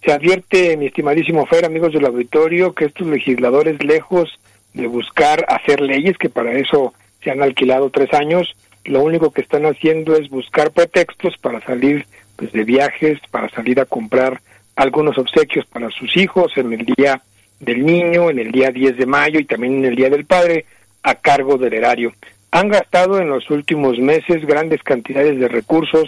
Se advierte, mi estimadísimo Fer, amigos del auditorio, que estos legisladores, lejos de buscar hacer leyes, que para eso se han alquilado 3 años, lo único que están haciendo es buscar pretextos para salir pues, de viajes, para salir a comprar algunos obsequios para sus hijos en el Día del Niño, en el día 10 de mayo y también en el Día del Padre, a cargo del erario. Han gastado en los últimos meses grandes cantidades de recursos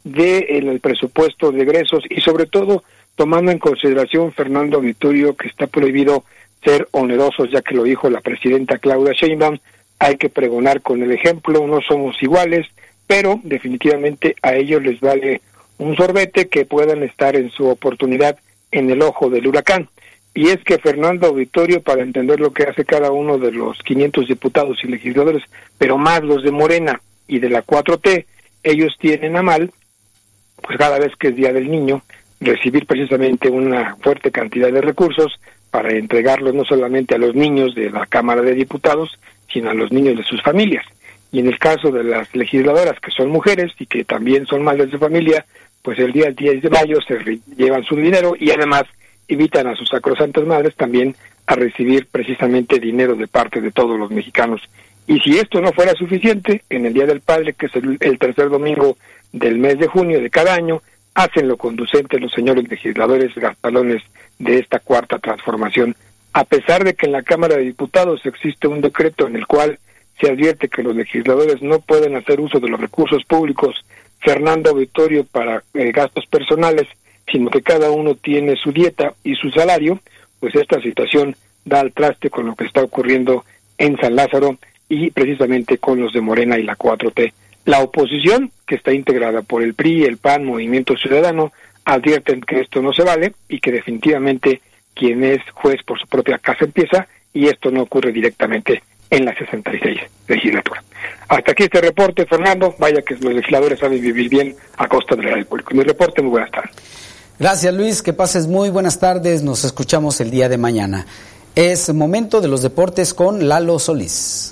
en el presupuesto de egresos y sobre todo tomando en consideración, Fernando Auditorio, que está prohibido ser onerosos, ya que lo dijo la presidenta Claudia Sheinbaum, hay que pregonar con el ejemplo, no somos iguales, pero definitivamente a ellos les vale un sorbete que puedan estar en su oportunidad en el ojo del huracán. Y es que Fernando Auditorio, para entender lo que hace cada uno de los 500 diputados y legisladores, pero más los de Morena y de la 4T, ellos tienen a mal, pues cada vez que es Día del Niño, recibir precisamente una fuerte cantidad de recursos para entregarlos no solamente a los niños de la Cámara de Diputados, sino a los niños de sus familias. Y en el caso de las legisladoras, que son mujeres y que también son madres de familia, pues el día 10 de mayo se llevan su dinero y además invitan a sus sacrosantas madres también a recibir precisamente dinero de parte de todos los mexicanos. Y si esto no fuera suficiente, en el Día del Padre, que es el tercer domingo del mes de junio de cada año, hacen lo conducente los señores legisladores gastalones de esta cuarta transformación. A pesar de que en la Cámara de Diputados existe un decreto en el cual se advierte que los legisladores no pueden hacer uso de los recursos públicos, Fernando Auditorio, para gastos personales, sino que cada uno tiene su dieta y su salario, pues esta situación da al traste con lo que está ocurriendo en San Lázaro y precisamente con los de Morena y la 4T. La oposición, que está integrada por el PRI, el PAN, Movimiento Ciudadano, advierten que esto no se vale y que definitivamente quien es juez por su propia casa empieza, y esto no ocurre directamente en la 66 legislatura. Hasta aquí este reporte, Fernando. Vaya que los legisladores saben vivir bien a costa del erario público. Mi reporte, muy buenas tardes. Gracias, Luis, que pases muy buenas tardes, nos escuchamos el día de mañana. Es momento de los deportes con Lalo Solís.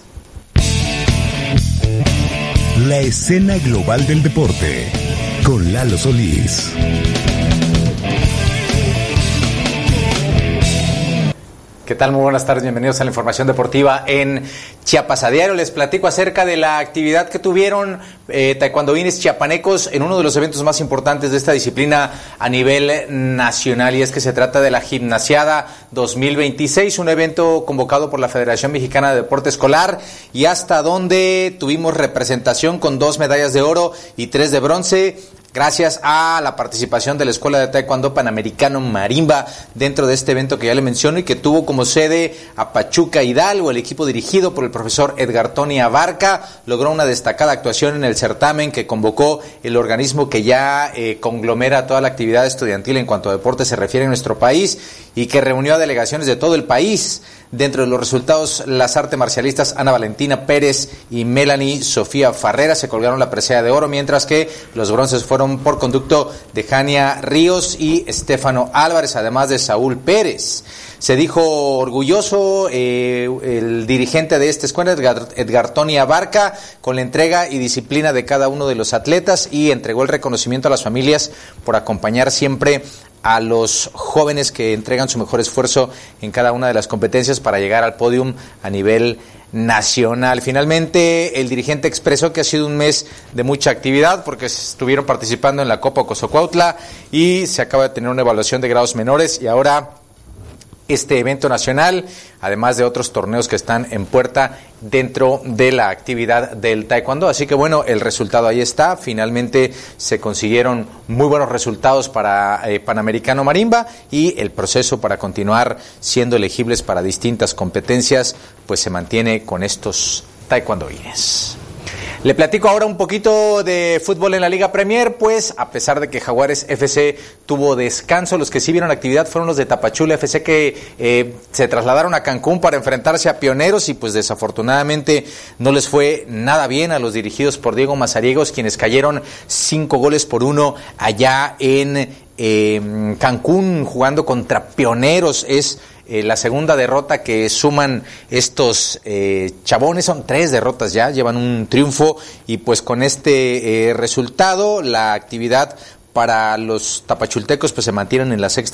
La escena global del deporte con Lalo Solís. ¿Qué tal? Muy buenas tardes, bienvenidos a la información deportiva en Chiapas a Diario. Les platico acerca de la actividad que tuvieron taekwondoines chiapanecos en uno de los eventos más importantes de esta disciplina a nivel nacional, y es que se trata de la Gimnasiada 2026, un evento convocado por la Federación Mexicana de Deporte Escolar, y hasta donde tuvimos representación con 2 medallas de oro y 3 de bronce, gracias a la participación de la Escuela de Taekwondo Panamericano Marimba dentro de este evento que ya le menciono y que tuvo como sede a Pachuca Hidalgo. El equipo dirigido por el profesor Edgar Tony Abarca logró una destacada actuación en el certamen que convocó el organismo que ya conglomera toda la actividad estudiantil en cuanto a deporte se refiere en nuestro país, y que reunió a delegaciones de todo el país. Dentro de los resultados, las artes marcialistas Ana Valentina Pérez y Melanie Sofía Farrera se colgaron la presea de oro, mientras que los bronces fueron por conducto de Jania Ríos y Estefano Álvarez, además de Saúl Pérez. Se dijo orgulloso el dirigente de esta escuela, Edgar Tony Abarca, con la entrega y disciplina de cada uno de los atletas, y entregó el reconocimiento a las familias por acompañar siempre a los jóvenes que entregan su mejor esfuerzo en cada una de las competencias para llegar al podium a nivel nacional. Finalmente, el dirigente expresó que ha sido un mes de mucha actividad porque estuvieron participando en la Copa Ocosocuautla y se acaba de tener una evaluación de grados menores, y ahora este evento nacional, además de otros torneos que están en puerta dentro de la actividad del taekwondo. Así que bueno, el resultado ahí está. Finalmente se consiguieron muy buenos resultados para Panamericano Marimba, y el proceso para continuar siendo elegibles para distintas competencias pues se mantiene con estos taekwondoines. Le platico ahora un poquito de fútbol en la Liga Premier, pues a pesar de que Jaguares FC tuvo descanso, los que sí vieron actividad fueron los de Tapachula FC, que se trasladaron a Cancún para enfrentarse a Pioneros, y pues desafortunadamente no les fue nada bien a los dirigidos por Diego Mazariegos, quienes cayeron 5-1 allá en Cancún jugando contra Pioneros. Es la segunda derrota que suman estos chabones, son 3 derrotas ya, llevan un triunfo, y pues con este resultado la actividad para los tapachultecos pues se mantienen en la sexta